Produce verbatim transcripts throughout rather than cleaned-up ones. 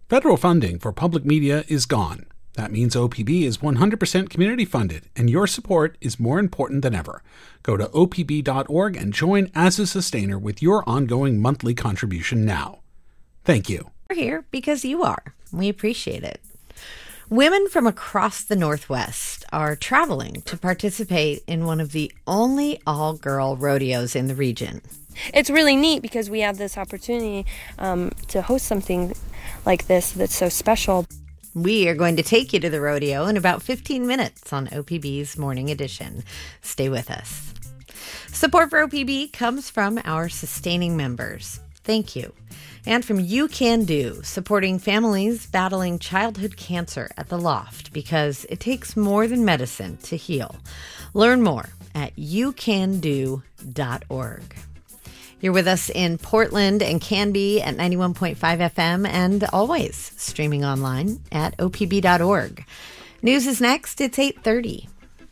Federal funding for public media is gone. That means O P B is one hundred percent community funded, and your support is more important than ever. Go to O P B dot org and join as a sustainer with your ongoing monthly contribution now. Thank you. We're here because you are. We appreciate it. Women from across the Northwest are traveling to participate in one of the only all-girl rodeos in the region. It's really neat because we have this opportunity um, to host something like this that's so special. We are going to take you to the rodeo in about fifteen minutes on O P B's Morning Edition. Stay with us. Support for O P B comes from our sustaining members. Thank you. And from You Can Do, supporting families battling childhood cancer at the Loft because it takes more than medicine to heal. Learn more at you can do dot org. You're with us in Portland and Canby at ninety-one point five F M and always streaming online at O P B dot org. News is next. It's eight thirty.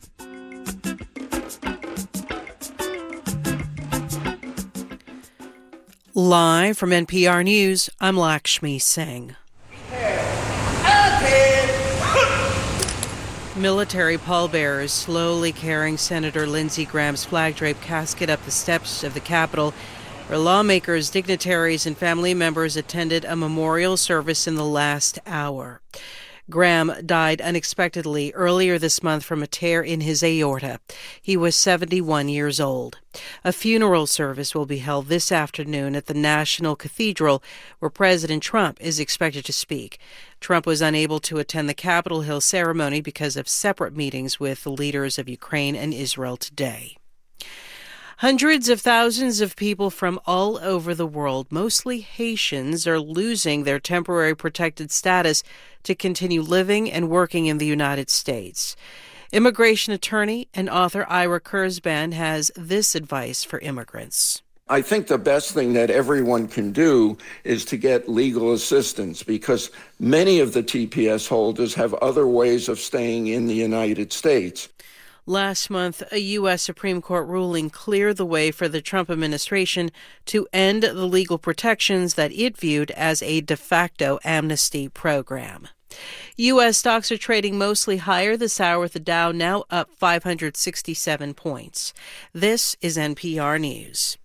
Live from N P R News, I'm Lakshmi Singh. Military pallbearers slowly carrying Senator Lindsey Graham's flag-draped casket up the steps of the Capitol, where lawmakers, dignitaries, and family members attended a memorial service in the last hour. Graham died unexpectedly earlier this month from a tear in his aorta. He was seventy-one years old. A funeral service will be held this afternoon at the National Cathedral, where President Trump is expected to speak. Trump was unable to attend the Capitol Hill ceremony because of separate meetings with the leaders of Ukraine and Israel today. Hundreds of thousands of people from all over the world, mostly Haitians, are losing their temporary protected status to continue living and working in the United States. Immigration attorney and author Ira Kurzban has this advice for immigrants. I think the best thing that everyone can do is to get legal assistance because many of the T P S holders have other ways of staying in the United States. Last month, a U S Supreme Court ruling cleared the way for the Trump administration to end the legal protections that it viewed as a de facto amnesty program. U S stocks are trading mostly higher this hour, with the Dow now up five hundred sixty-seven points. This is N P R News.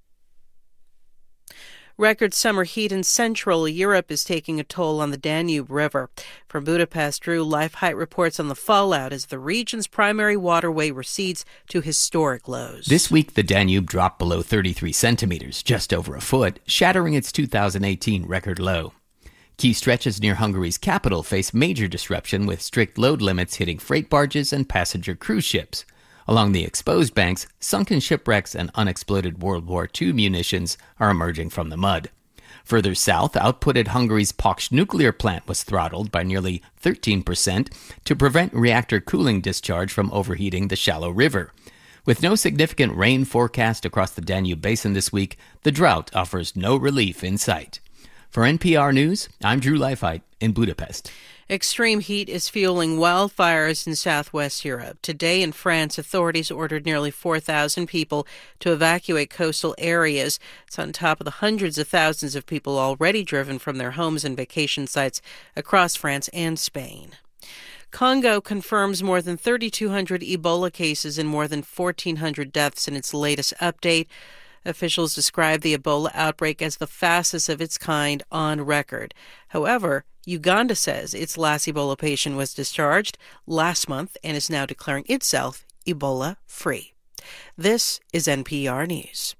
Record summer heat in Central Europe is taking a toll on the Danube River. From Budapest, Drew Lifehite reports on the fallout as the region's primary waterway recedes to historic lows. This week, the Danube dropped below thirty-three centimeters, just over a foot, shattering its two thousand eighteen record low. Key stretches near Hungary's capital face major disruption, with strict load limits hitting freight barges and passenger cruise ships. Along the exposed banks, sunken shipwrecks and unexploded World War Two munitions are emerging from the mud. Further south, output at Hungary's Paks nuclear plant was throttled by nearly thirteen percent to prevent reactor cooling discharge from overheating the shallow river. With no significant rain forecast across the Danube basin this week, the drought offers no relief in sight. For N P R News, I'm Drew Lifehite in Budapest. Extreme heat is fueling wildfires in southwest Europe. Today in France, authorities ordered nearly four thousand people to evacuate coastal areas. It's on top of the hundreds of thousands of people already driven from their homes and vacation sites across France and Spain. Congo confirms more than three thousand two hundred Ebola cases and more than fourteen hundred deaths in its latest update. Officials describe the Ebola outbreak as the fastest of its kind on record. However, Uganda says its last Ebola patient was discharged last month and is now declaring itself Ebola-free. This is N P R News.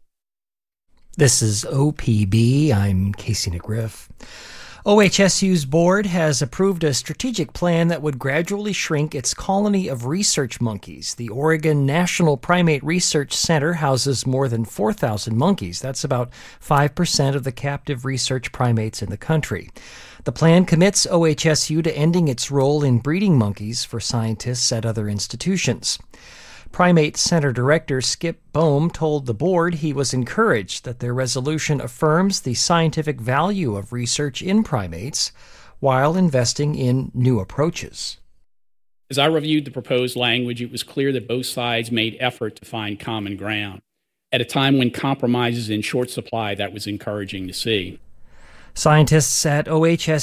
This is O P B. I'm Casey McGriff. O H S U's board has approved a strategic plan that would gradually shrink its colony of research monkeys. The Oregon National Primate Research Center houses more than four thousand monkeys. That's about five percent of the captive research primates in the country. The plan commits O H S U to ending its role in breeding monkeys for scientists at other institutions. Primate Center Director Skip Boehm told the board he was encouraged that their resolution affirms the scientific value of research in primates while investing in new approaches. As I reviewed the proposed language, it was clear that both sides made effort to find common ground. At a time when compromise is in short supply, that was encouraging to see. Scientists at O H S